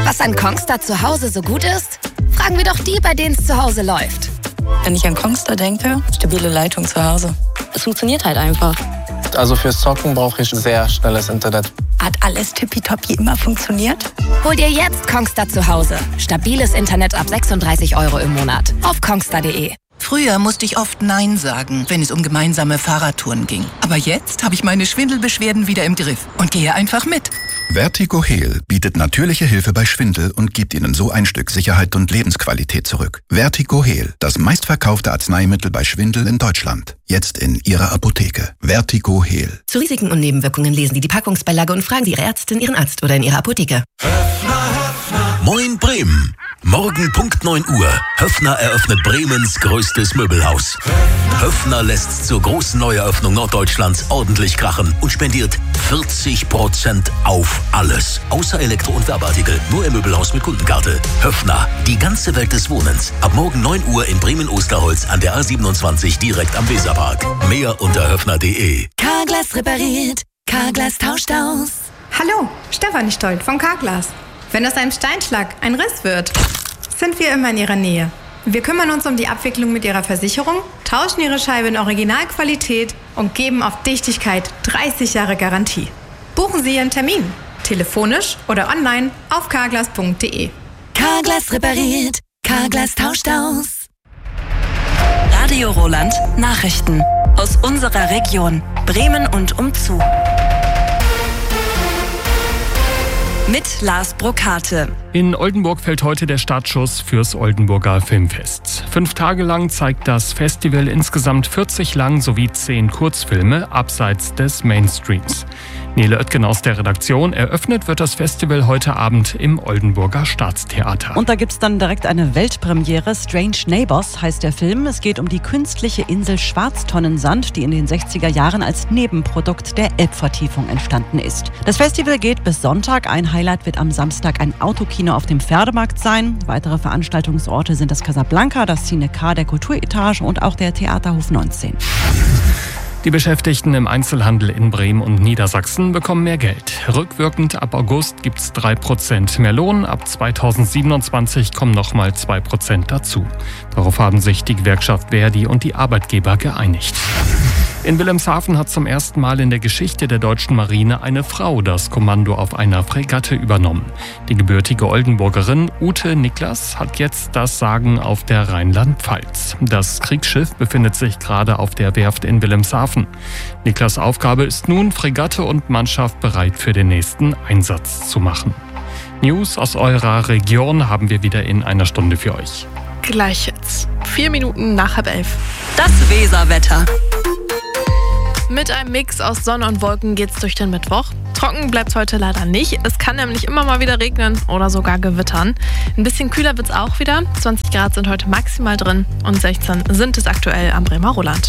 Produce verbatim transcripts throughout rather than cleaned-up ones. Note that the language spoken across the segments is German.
Was an Kongstar zu Hause so gut ist? Fragen wir doch die, bei denen es zu Hause läuft. Wenn ich an Kongstar denke, stabile Leitung zu Hause. Es funktioniert halt einfach. Also fürs Zocken brauche ich sehr schnelles Internet. Hat alles tippitoppi immer funktioniert? Hol dir jetzt Kongstar zu Hause. Stabiles Internet ab sechsunddreißig Euro im Monat. Auf kongstar punkt de. Früher musste ich oft Nein sagen, wenn es um gemeinsame Fahrradtouren ging. Aber jetzt habe ich meine Schwindelbeschwerden wieder im Griff und gehe einfach mit. Vertigo Heal bietet natürliche Hilfe bei Schwindel und gibt Ihnen so ein Stück Sicherheit und Lebensqualität zurück. Vertigo Heal, das meistverkaufte Arzneimittel bei Schwindel in Deutschland. Jetzt in Ihrer Apotheke. Vertigo Heal. Zu Risiken und Nebenwirkungen lesen Sie die Packungsbeilage und fragen Sie Ihre Ärztin, Ihren Arzt oder in Ihrer Apotheke. Moin Bremen. Morgen Punkt neun Uhr. Höffner eröffnet Bremens größtes Möbelhaus. Höffner lässt zur großen Neueröffnung Norddeutschlands ordentlich krachen und spendiert vierzig Prozent auf alles. Außer Elektro- und Werbeartikel. Nur im Möbelhaus mit Kundenkarte. Höffner, die ganze Welt des Wohnens. Ab morgen neun Uhr in Bremen-Osterholz an der A siebenundzwanzig direkt am Weserpark. Mehr unter höffner punkt de. Carglass repariert. Carglass tauscht aus. Hallo, Stefanie Stolt von Carglass. Wenn aus einem Steinschlag ein Riss wird, sind wir immer in Ihrer Nähe. Wir kümmern uns um die Abwicklung mit Ihrer Versicherung, tauschen Ihre Scheibe in Originalqualität und geben auf Dichtigkeit dreißig Jahre Garantie. Buchen Sie Ihren Termin, telefonisch oder online auf carglass punkt de. Carglass repariert. Carglass tauscht aus. Radio Roland Nachrichten aus unserer Region, Bremen und umzu. Mit Lars Brokate. In Oldenburg fällt heute der Startschuss fürs Oldenburger Filmfest. Fünf Tage lang zeigt das Festival insgesamt vierzig Lang- sowie zehn Kurzfilme abseits des Mainstreams. Nele Oetken aus der Redaktion. Eröffnet wird das Festival heute Abend im Oldenburger Staatstheater. Und da gibt's dann direkt eine Weltpremiere. Strange Neighbors heißt der Film. Es geht um die künstliche Insel Schwarztonnensand, die in den sechziger Jahren als Nebenprodukt der Elbvertiefung entstanden ist. Das Festival geht bis Sonntag. Ein Highlight wird am Samstag ein Autokino auf dem Pferdemarkt sein. Weitere Veranstaltungsorte sind das Casablanca, das Cine K der Kulturetage und auch der Theaterhof neunzehn. Die Beschäftigten im Einzelhandel in Bremen und Niedersachsen bekommen mehr Geld. Rückwirkend ab August gibt es drei Prozent mehr Lohn. Ab zweitausendsiebenundzwanzig kommen nochmal zwei Prozent dazu. Darauf haben sich die Gewerkschaft Verdi und die Arbeitgeber geeinigt. In Wilhelmshaven hat zum ersten Mal in der Geschichte der deutschen Marine eine Frau das Kommando auf einer Fregatte übernommen. Die gebürtige Oldenburgerin Ute Niklas hat jetzt das Sagen auf der Rheinland-Pfalz. Das Kriegsschiff befindet sich gerade auf der Werft in Wilhelmshaven. Niklas' Aufgabe ist nun, Fregatte und Mannschaft bereit für den nächsten Einsatz zu machen. News aus eurer Region haben wir wieder in einer Stunde für euch. Gleich jetzt. Vier Minuten nach halb elf. Das Weserwetter. Mit einem Mix aus Sonne und Wolken geht's durch den Mittwoch. Trocken bleibt's heute leider nicht. Es kann nämlich immer mal wieder regnen oder sogar gewittern. Ein bisschen kühler wird's auch wieder. zwanzig Grad sind heute maximal drin und sechzehn sind es aktuell am Bremer Roland.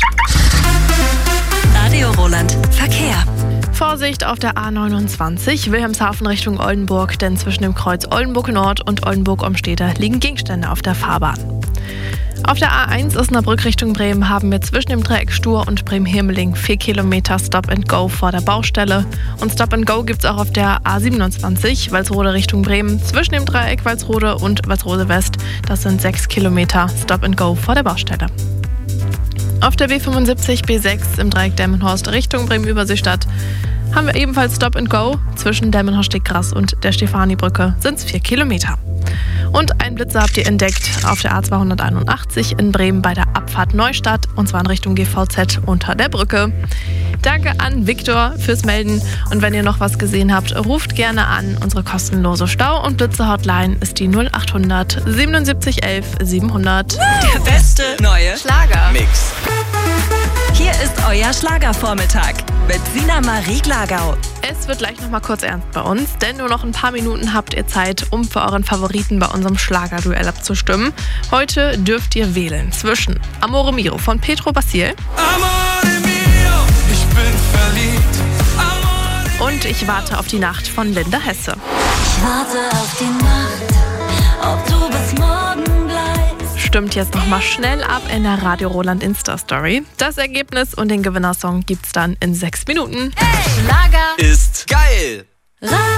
Radio Roland Verkehr. Vorsicht auf der A neunundzwanzig, Wilhelmshaven Richtung Oldenburg, denn zwischen dem Kreuz Oldenburg Nord und Oldenburg-Umstede liegen Gegenstände auf der Fahrbahn. Auf der A eins Osnabrück Richtung Bremen haben wir zwischen dem Dreieck Stur und Bremen-Hirmeling vier Kilometer Stop and Go vor der Baustelle. Und Stop and Go gibt es auch auf der A siebenundzwanzig Walsrode Richtung Bremen zwischen dem Dreieck Walsrode und Walsrode West. Das sind sechs Kilometer Stop and Go vor der Baustelle. Auf der B fünfundsiebzig B sechs im Dreieck Delmenhorst Richtung Bremen-Überseestadt haben wir ebenfalls Stop and Go. Zwischen Delmenhorst-Stieggrass und der Stefani-Brücke sind es vier Kilometer. Und einen Blitzer habt ihr entdeckt auf der A zweihunderteinundachtzig in Bremen bei der Abfahrt Neustadt, und zwar in Richtung G V Z unter der Brücke. Danke an Viktor fürs Melden, und wenn ihr noch was gesehen habt, ruft gerne an. Unsere kostenlose Stau- und Blitzer-Hotline ist die null achthundert siebenundsiebzig elf siebenhundert. Der beste neue Schlager. Mix. Hier ist euer Schlagervormittag mit Sina Marie Glagau. Es wird gleich noch mal kurz ernst bei uns, denn nur noch ein paar Minuten habt ihr Zeit, um für euren Favoriten bei unserem Schlagerduell abzustimmen. Heute dürft ihr wählen zwischen Amore Mio von Pedro Basil Amore mio, ich bin verliebt. Amore und Ich warte auf die Nacht von Linda Hesse. Ich warte auf die Nacht, ob du bis morgen bleibst. Stimmt jetzt noch mal schnell ab in der Radio Roland Insta-Story. Das Ergebnis und den Gewinnersong gibt's dann in sechs Minuten. Hey, Schlager ist geil.